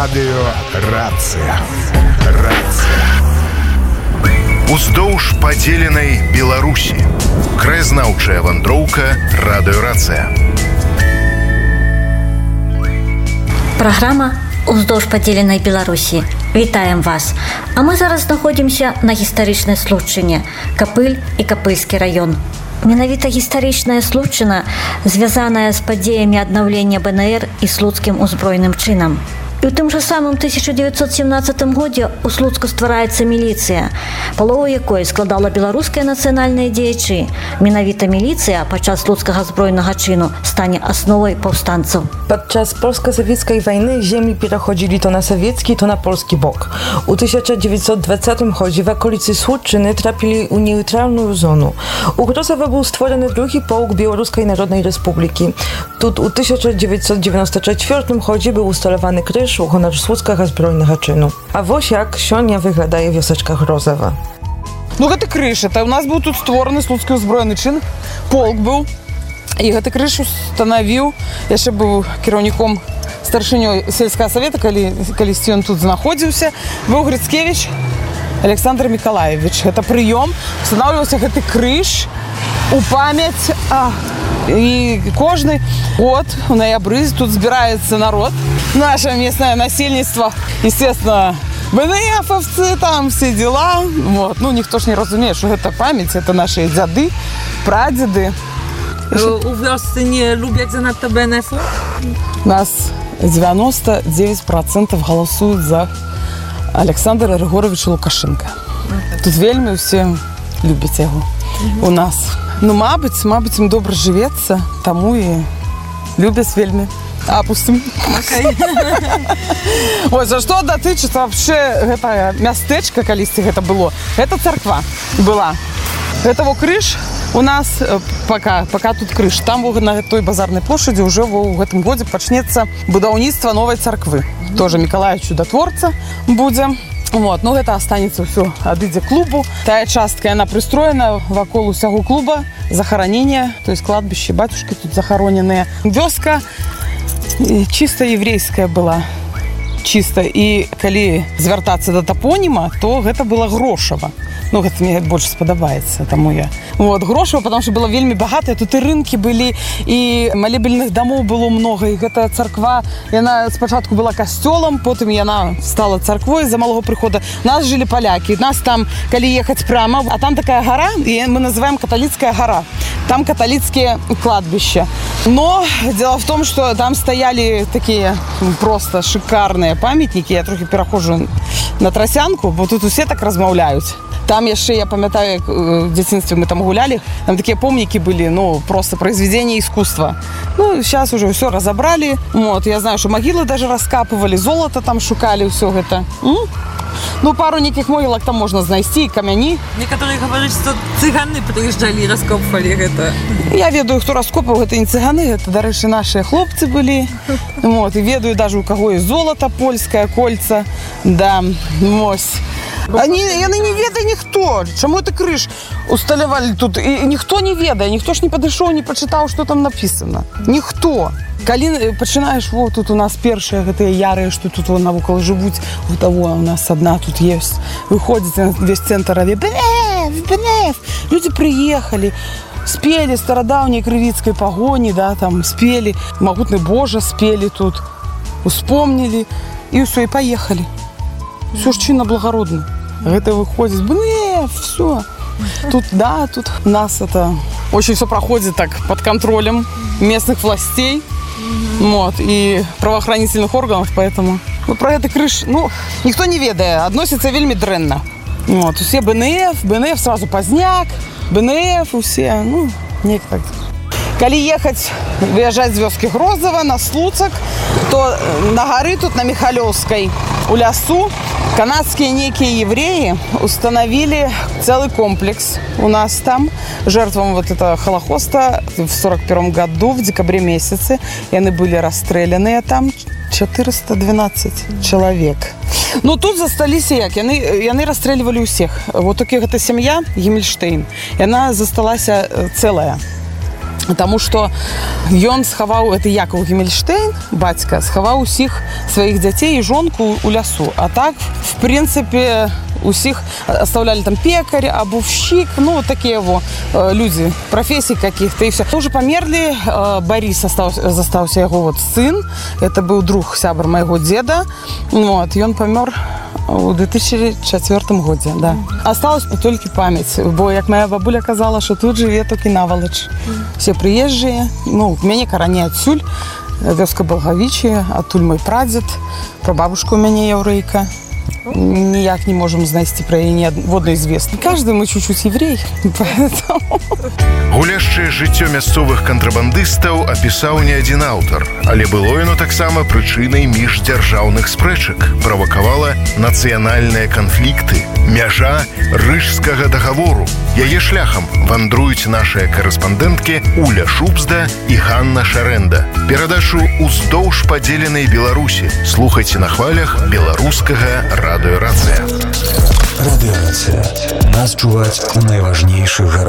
Радыё Рацыя. Уздоўж падзеленай Беларусі. Краязнаўчая вандроўка Радыё Рацыя. Праграма «Уздоўж падзеленай Беларусі». Вітаем вас. А мы зараз знаходзімся на гістарычнай Случчыне, Капыль і Капыльскі раён. Менавіта гістарычная Случчына звязаная з падзеямі аднаўлення БНР і слуцкім узброеным чынам. І ў тым жа самым 1917 годзе ў Слуцку ствараецца міліцыя, палову якой складала беларускія нацыянальныя дзеячы. Менавіта міліцыя падчас слуцкага збройнага чыну стане асновай паўстанцаў. Podczas polsko-sowieckiej wojny ziemi przechodzili to na sowiecki, to na polski bok. U 1920 chodzi w okolicy Słuczczyny trafili u neutralną zonę. U Grozowa był stworzony drugi pułk Białoruskiej Narodnej Republiki. Tu u 1994 chodzi był ustalowany kryż u honor słuckiego zbrojnego czynu. A wось jak сёння wyglądaje wioseczka Grozowa. Ну, гэта крыш, это у нас быў тут створаны слуцкі ўзброены чын, полк быў, і гэты крыш устанавіў, яшчэ быў кіраўніком старшынёй сельскага савета, калісьці ён тут знаходзіўся, быў Грыцкевіч Александр Миколаевич. Гэта прыём, устанавліваўся гэты крыж у памяць, і кожны год у ноябры тут збіраецца народ, наше местное насельніцтва, естественно, БНФовцы, там все дела. Вот. Ну, ніхто ж не разумее, что это память, это наши дзяды, прадзеды. У вёсцы не любят занадто БНФ? У нас 99% голосуют за Александра Григоровича Лукашенко. Тут вельмі все любят его у нас. Ну, мабуть, им добра живется, тому и любят вельмі. Опустим. Okay. Ой, за что датычыцца вообще гэта мястэчка, калісьці гэта было. Это царква была. Это во крыж у нас, пока тут крыж. Там на той базарной площади уже в гэтым годзе пачнецца будаўніцтва новой царквы. Тоже Миколая Чудотворца будзе. Вот, ну это останется все, адыдзе клубу. Тая частка, она пристроена вакол усяго клуба, захоронение, то есть кладбище, батюшки тут захороненные. Вёска чисто еврейская была. Чисто. І калі звяртацца да топоніма, то гэта было Грошава. Ну, гэта мне больше спадабаецца, таму я. Вот, Грошава, потому что было вельмі багатая. Тут і рынкі былі, і малебельных домоў было много. І гэта царква, яна спачатку была касцёлам, потым яна стала царквой з-за малого прыхода. У нас жылі палякі. У нас там, калі ехаць прямо, а там такая гора, і мы называем Католицкая гора. Там католицкие кладбища. Но дело в том, что там стояли такие просто шикарные памятники. Я трохи перахожу на Тросянку, бо тут усе так размаўляюць. Там яшчэ, я памятаю, в дзяцінстве мы там гуляли, там такие помники были, ну, просто произведения искусства. Ну, сейчас уже все разобрали. Вот, я знаю, что могилы даже раскапывали, золото там шукали, все это. Ну, пару неких могилок там можно знайсці, камяні. Некоторые говорят, что цыганы приезжали и раскопывали это. Я ведаю, хто раскопывал, это не цыганы, это, дарэчы, наши хлопцы были. Вот, и ведаю даже, у кого есть золото польское, кольца. Да, ось. Яны не ведае ніхто. Чаму это крыж усталявалі тут? І ніхто не ведае, ніхто ж не падышоў, не пачытаў, што там напісана. Ніхто. Калі пачынаеш, вот тут у нас першыя гэтыя ярыя, што тут навокал жывуць, вот того у нас одна тут есть. Выходзіць на весь цэнтр, БНФ. Люди приехали, спели стародавней крывіцкай пагоні, да, там спели, Магутны Божа спели тут, успомнили, и все, и поехали. Все ж чинно благородно. Это выходит, все. Тут, да, тут у нас это очень все проходит так под контролем местных властей, вот, и правоохранительных органов, поэтому про это крыш, ну, никто не ведае, относится вельми дрэнна. Вот, все БНФ сразу поздняк, БНФ, все, ну, не так. Калі ехаць, выязджаць з вёскі Грозова на Слуцак, то на гары тут на Михалёўскай у лясу канадские некие евреи установили целый комплекс у нас там, жертвам вот этого Холокоста в 41 году, в декабре месяце. И они были расстрелянные там 412 человек. Ну, тут засталіся як? Яны расстрэльвалі ўсіх. Вот такі гэта сям'я Гімельштейн. І яна засталася цэлая. Таму што ён схаваў, это Якаў Гемельштейн, бацька, схаваў усіх сваіх дзяцей і жонку ў лясу. А так, в прынцыпе, усіх оставляли там пекарь, обувщик, ну, такие вот люди, профессий каких-то, и все. Уже померли, Борис застался его вот сын, это был друг, сябр моего деда, вот, и он помер у 2004 году, да. Осталась только память, бо, як моя бабуля казала, что тут живе только наволоч. Все приезжие, ну, мяне карані адсюль, вёска Болгавічі, адтуль мой прадзед, прабабушка у мяне яўрэйка. Ніяк не можем знайсці пра яе ніводнай звесткі. Каждый мы чуть-чуть еврей, поэтому... Гуляшчае жыццё мясцовых кантрабандыстаў апісаў не адзін аўтар, але было яно таксама прычынай міждзяржаўных спрэчак, правакавала нацыянальныя канфлікты, мяжа Рыжскага дагавору. Яе шляхам вандруюць нашыя карэспандэнткі Уля Шубзда і Ганна Шарэнда. Перадачу «Уздоўж падзеленай Беларусі» слухайце на хвалях беларускага радыёрацыя. Радыёрацыя. Нас чуваць у найважнейшых гарадах.